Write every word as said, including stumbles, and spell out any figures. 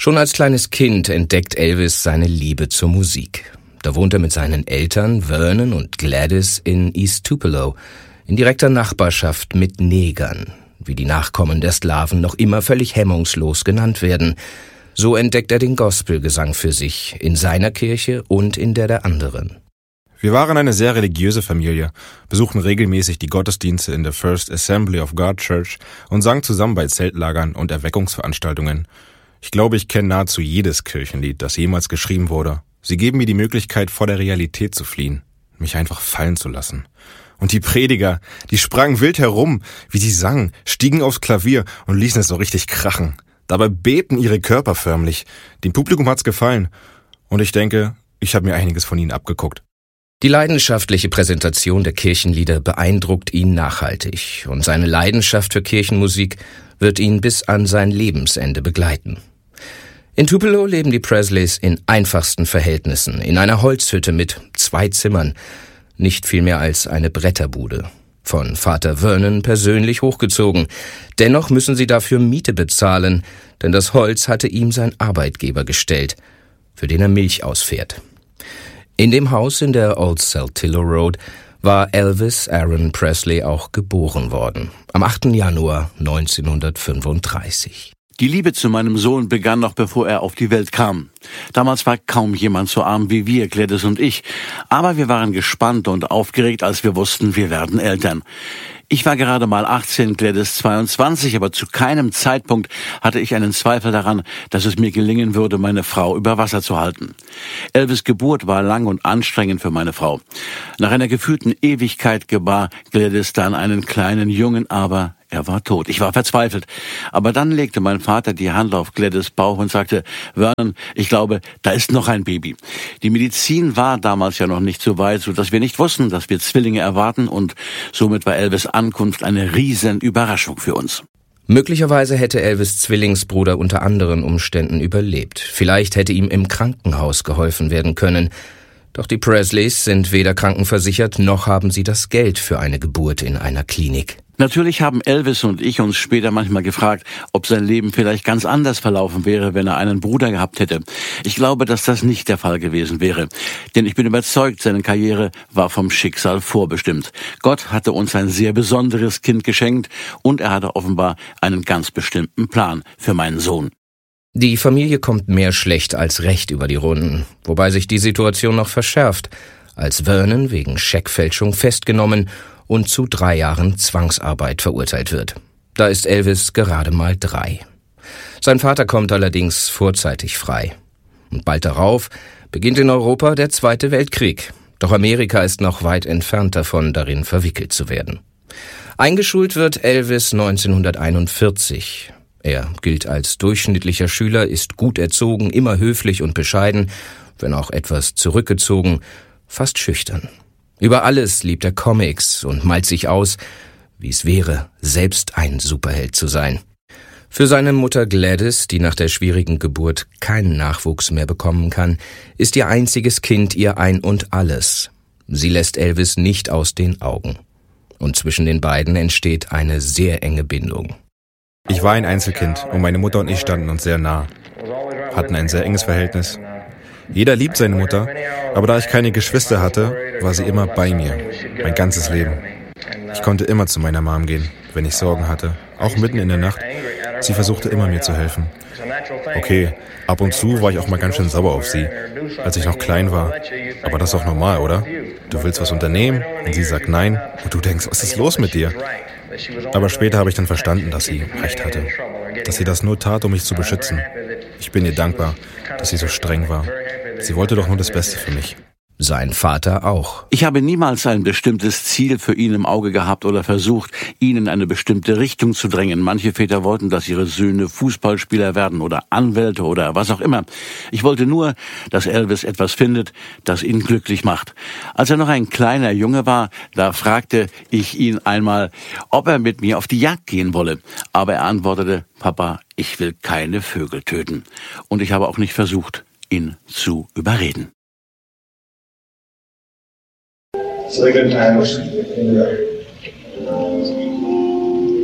Schon als kleines Kind entdeckt Elvis seine Liebe zur Musik. Da wohnt er mit seinen Eltern Vernon und Gladys in East Tupelo, in direkter Nachbarschaft mit Negern, wie die Nachkommen der Sklaven noch immer völlig hemmungslos genannt werden. So entdeckt er den Gospelgesang für sich, in seiner Kirche und in der der anderen. Wir waren eine sehr religiöse Familie, besuchten regelmäßig die Gottesdienste in der First Assembly of God Church und sangen zusammen bei Zeltlagern und Erweckungsveranstaltungen. Ich glaube, ich kenne nahezu jedes Kirchenlied, das jemals geschrieben wurde. Sie geben mir die Möglichkeit, vor der Realität zu fliehen, mich einfach fallen zu lassen. Und die Prediger, die sprangen wild herum, wie sie sangen, stiegen aufs Klavier und ließen es so richtig krachen. Dabei bebten ihre Körper förmlich. Dem Publikum hat's gefallen. Und ich denke, ich habe mir einiges von ihnen abgeguckt. Die leidenschaftliche Präsentation der Kirchenlieder beeindruckt ihn nachhaltig und seine Leidenschaft für Kirchenmusik wird ihn bis an sein Lebensende begleiten. In Tupelo leben die Presleys in einfachsten Verhältnissen, in einer Holzhütte mit zwei Zimmern, nicht viel mehr als eine Bretterbude. Von Vater Vernon persönlich hochgezogen. Dennoch müssen sie dafür Miete bezahlen, denn das Holz hatte ihm sein Arbeitgeber gestellt, für den er Milch ausfährt. In dem Haus in der Old Saltillo Road war Elvis Aaron Presley auch geboren worden, am achten Januar neunzehnhundertfünfunddreißig. Die Liebe zu meinem Sohn begann noch bevor er auf die Welt kam. Damals war kaum jemand so arm wie wir, Gladys und ich. Aber wir waren gespannt und aufgeregt, als wir wussten, wir werden Eltern. Ich war gerade mal achtzehn, Gladys zweiundzwanzig, aber zu keinem Zeitpunkt hatte ich einen Zweifel daran, dass es mir gelingen würde, meine Frau über Wasser zu halten. Elvis' Geburt war lang und anstrengend für meine Frau. Nach einer gefühlten Ewigkeit gebar Gladys dann einen kleinen Jungen, aber er war tot. Ich war verzweifelt. Aber dann legte mein Vater die Hand auf Gladys' Bauch und sagte, Vernon, ich glaube, da ist noch ein Baby. Die Medizin war damals ja noch nicht so weit, so dass wir nicht wussten, dass wir Zwillinge erwarten, und somit war Elvis' Ankunft eine riesen Überraschung für uns. Möglicherweise hätte Elvis' Zwillingsbruder unter anderen Umständen überlebt. Vielleicht hätte ihm im Krankenhaus geholfen werden können. Doch die Presleys sind weder krankenversichert, noch haben sie das Geld für eine Geburt in einer Klinik. Natürlich haben Elvis und ich uns später manchmal gefragt, ob sein Leben vielleicht ganz anders verlaufen wäre, wenn er einen Bruder gehabt hätte. Ich glaube, dass das nicht der Fall gewesen wäre. Denn ich bin überzeugt, seine Karriere war vom Schicksal vorbestimmt. Gott hatte uns ein sehr besonderes Kind geschenkt und er hatte offenbar einen ganz bestimmten Plan für meinen Sohn. Die Familie kommt mehr schlecht als recht über die Runden, wobei sich die Situation noch verschärft, als Vernon wegen Scheckfälschung festgenommen und zu drei Jahren Zwangsarbeit verurteilt wird. Da ist Elvis gerade mal drei. Sein Vater kommt allerdings vorzeitig frei. Und bald darauf beginnt in Europa der Zweite Weltkrieg. Doch Amerika ist noch weit entfernt davon, darin verwickelt zu werden. Eingeschult wird Elvis neunzehnhunderteinundvierzig. Er gilt als durchschnittlicher Schüler, ist gut erzogen, immer höflich und bescheiden, wenn auch etwas zurückgezogen, fast schüchtern. Über alles liebt er Comics und malt sich aus, wie es wäre, selbst ein Superheld zu sein. Für seine Mutter Gladys, die nach der schwierigen Geburt keinen Nachwuchs mehr bekommen kann, ist ihr einziges Kind ihr Ein und Alles. Sie lässt Elvis nicht aus den Augen. Und zwischen den beiden entsteht eine sehr enge Bindung. Ich war ein Einzelkind und meine Mutter und ich standen uns sehr nah, hatten ein sehr enges Verhältnis. Jeder liebt seine Mutter, aber da ich keine Geschwister hatte, war sie immer bei mir, mein ganzes Leben. Ich konnte immer zu meiner Mom gehen, wenn ich Sorgen hatte, auch mitten in der Nacht. Sie versuchte immer, mir zu helfen. Okay, ab und zu war ich auch mal ganz schön sauer auf sie, als ich noch klein war. Aber das ist auch normal, oder? Du willst was unternehmen und sie sagt nein und du denkst, was ist los mit dir? Aber später habe ich dann verstanden, dass sie recht hatte. Dass sie das nur tat, um mich zu beschützen. Ich bin ihr dankbar, dass sie so streng war. Sie wollte doch nur das Beste für mich. Sein Vater auch. Ich habe niemals ein bestimmtes Ziel für ihn im Auge gehabt oder versucht, ihn in eine bestimmte Richtung zu drängen. Manche Väter wollten, dass ihre Söhne Fußballspieler werden oder Anwälte oder was auch immer. Ich wollte nur, dass Elvis etwas findet, das ihn glücklich macht. Als er noch ein kleiner Junge war, da fragte ich ihn einmal, ob er mit mir auf die Jagd gehen wolle. Aber er antwortete, Papa, ich will keine Vögel töten. Und ich habe auch nicht versucht, ihn zu überreden. So good times in the